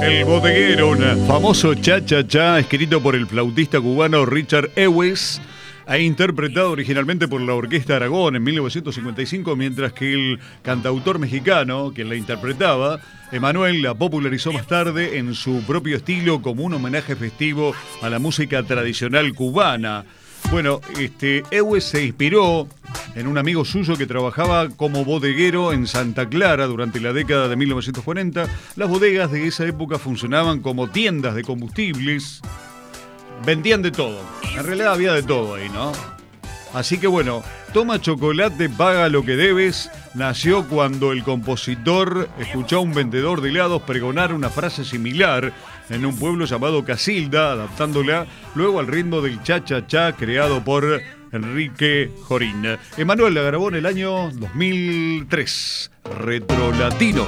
El bodeguero, un famoso cha-cha-cha escrito por el flautista cubano Richard Ewes e interpretado originalmente por la Orquesta Aragón en 1955, mientras que el cantautor mexicano, quien la interpretaba, Emanuel, la popularizó más tarde en su propio estilo como un homenaje festivo a la música tradicional cubana. Bueno, Ewes se inspiró en un amigo suyo que trabajaba como bodeguero en Santa Clara durante la década de 1940. Las bodegas de esa época funcionaban como tiendas de combustibles. Vendían de todo. En realidad había de todo ahí, ¿no? Así que bueno, Toma chocolate, paga lo que debes, nació cuando el compositor escuchó a un vendedor de helados pregonar una frase similar en un pueblo llamado Casilda, adaptándola luego al ritmo del cha-cha-cha creado por Enrique Jorín. Emanuel la grabó en el año 2003. Retro Latino.